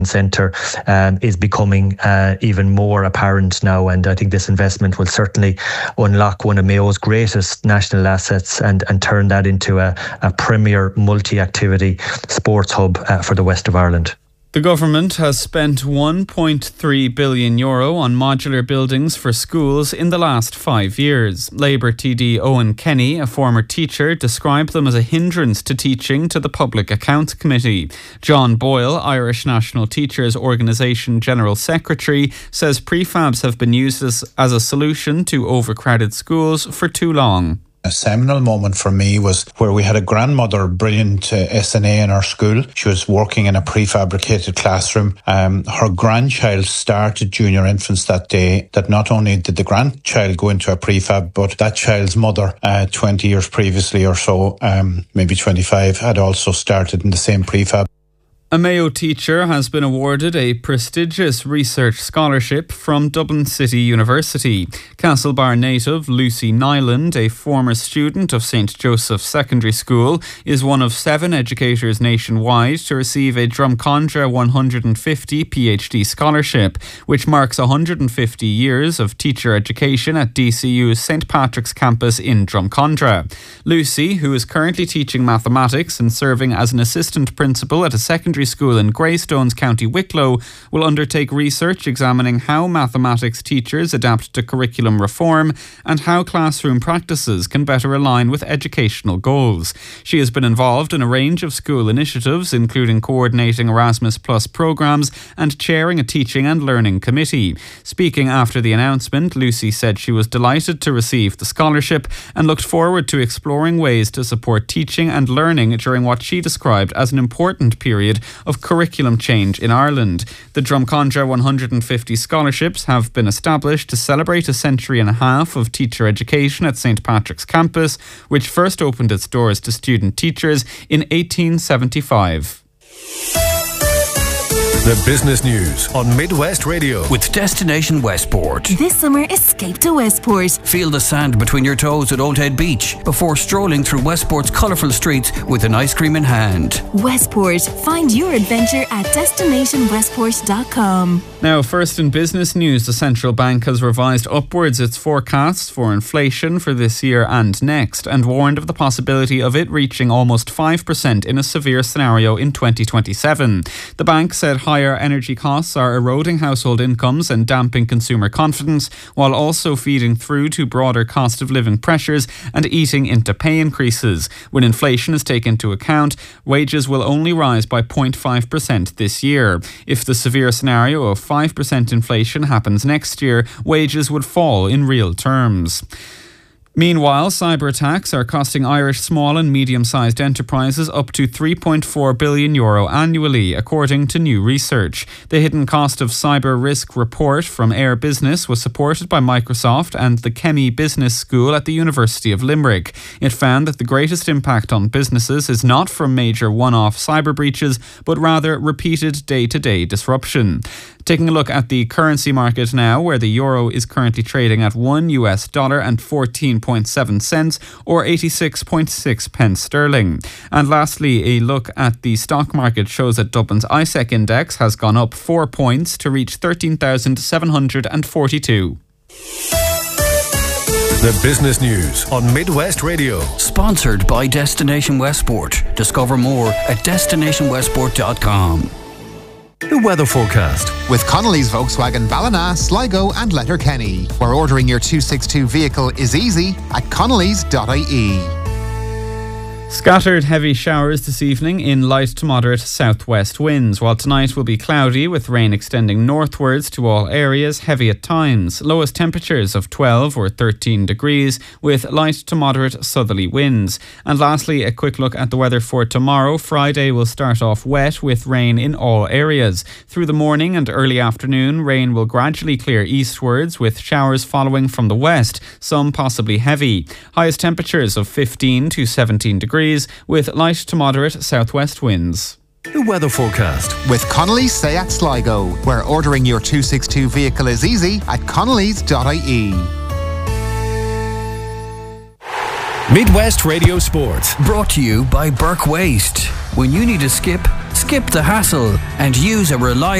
centre is becoming even more apparent now, and I think this investment will certainly unlock one of Mayo's greatest national assets and turn that into a premier multi-activity sports hub for the west of Ireland. The government has spent €1.3 billion on modular buildings for schools in the last 5 years. Labour TD Owen Kenny, a former teacher, described them as a hindrance to teaching to the Public Accounts Committee. John Boyle, Irish National Teachers Organisation General Secretary, says prefabs have been used as a solution to overcrowded schools for too long. A seminal moment for me was where we had a grandmother, brilliant SNA in our school. She was working in a prefabricated classroom. Her grandchild started junior infants that day. That not only did the grandchild go into a prefab, but that child's mother, 20 years previously or so, maybe 25, had also started in the same prefab. A Mayo teacher has been awarded a prestigious research scholarship from Dublin City University. Castlebar native Lucy Nyland, a former student of St Joseph's Secondary School, is one of 7 educators nationwide to receive a Drumcondra 150 PhD scholarship, which marks 150 years of teacher education at DCU's St Patrick's campus in Drumcondra. Lucy, who is currently teaching mathematics and serving as an assistant principal at a secondary school in Greystones, County Wicklow, will undertake research examining how mathematics teachers adapt to curriculum reform and how classroom practices can better align with educational goals. She has been involved in a range of school initiatives, including coordinating Erasmus Plus programmes and chairing a teaching and learning committee. Speaking after the announcement, Lucy said she was delighted to receive the scholarship and looked forward to exploring ways to support teaching and learning during what she described as an important period of curriculum change in Ireland. The Drumcondra 150 scholarships have been established to celebrate a century and a half of teacher education at St Patrick's campus, which first opened its doors to student teachers in 1875. The business news on Midwest Radio with Destination Westport. This summer, escape to Westport. Feel the sand between your toes at Old Head Beach before strolling through Westport's colourful streets with an ice cream in hand. Westport. Find your adventure at destinationwestport.com. Now, first in business news, the central bank has revised upwards its forecasts for inflation for this year and next, and warned of the possibility of it reaching almost 5% in a severe scenario in 2027. The bank said higher energy costs are eroding household incomes and damping consumer confidence, while also feeding through to broader cost of living pressures and eating into pay increases. When inflation is taken into account, wages will only rise by 0.5% this year. If the severe scenario of 5% inflation happens next year, wages would fall in real terms. Meanwhile, cyber attacks are costing Irish small and medium-sized enterprises up to €3.4 billion annually, according to new research. The Hidden Cost of Cyber Risk report from Air Business was supported by Microsoft and the Chemie Business School at the University of Limerick. It found that the greatest impact on businesses is not from major one-off cyber breaches, but rather repeated day-to-day disruption. Taking a look at the currency market now, where the euro is currently trading at $1 and 14.7 cents or 86.6 pence sterling. And lastly, a look at the stock market shows that Dublin's ISEC index has gone up 4 points to reach 13,742. The business news on Midwest Radio. Sponsored by Destination Westport. Discover more at destinationwestport.com. The weather forecast with Connolly's Volkswagen Ballina, Sligo and Letterkenny, where ordering your 262 vehicle is easy at connolly's.ie. Scattered heavy showers this evening in light to moderate southwest winds, while tonight will be cloudy with rain extending northwards to all areas, heavy at times. Lowest temperatures of 12 or 13 degrees with light to moderate southerly winds. And lastly, a quick look at the weather for tomorrow. Friday will start off wet with rain in all areas. Through the morning and early afternoon, rain will gradually clear eastwards with showers following from the west, some possibly heavy. Highest temperatures of 15 to 17 degrees with light to moderate southwest winds. The weather forecast with Connolly's Seat Sligo, where ordering your 262 vehicle is easy at connolly's.ie. Midwest Radio Sport. Brought to you by Burke Waste. When you need a skip Skip the hassle and use a reliable